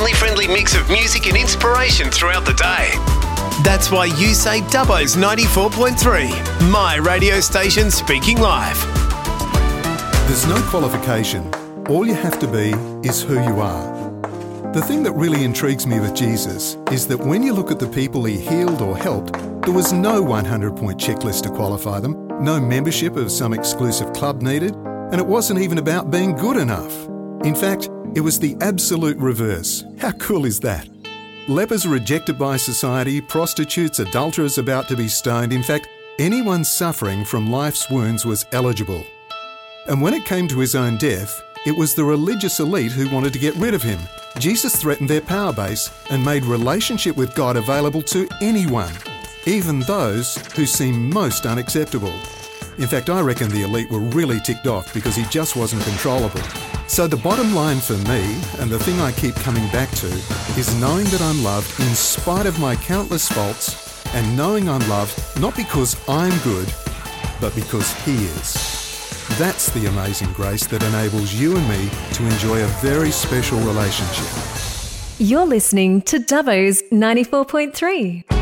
family-friendly mix of music and inspiration throughout the day. That's why you say Dubbo's 94.3, my radio station speaking live. There's no qualification. All you have to be is who you are. The thing that really intrigues me with Jesus is that when you look at the people he healed or helped, there was no 100-point checklist to qualify them, no membership of some exclusive club needed, and it wasn't even about being good enough. In fact, it was the absolute reverse. How cool is that? Lepers rejected by society, prostitutes, adulterers about to be stoned. In fact, anyone suffering from life's wounds was eligible. And when it came to his own death, it was the religious elite who wanted to get rid of him. Jesus threatened their power base and made relationship with God available to anyone, even those who seem most unacceptable. In fact, I reckon the elite were really ticked off because he just wasn't controllable. So the bottom line for me, and the thing I keep coming back to, is knowing that I'm loved in spite of my countless faults, and knowing I'm loved not because I'm good, but because he is. That's the amazing grace that enables you and me to enjoy a very special relationship. You're listening to Dubbo's 94.3.